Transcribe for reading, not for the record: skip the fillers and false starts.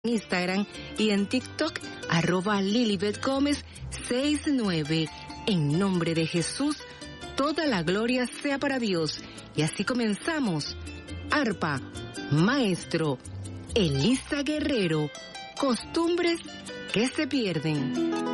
Instagram y en TikTok, @LilibetGomez69. En nombre de Jesús, toda la gloria sea para Dios. Y así comenzamos. Arpa, maestro, Elisa Guerrero, costumbres que se pierden.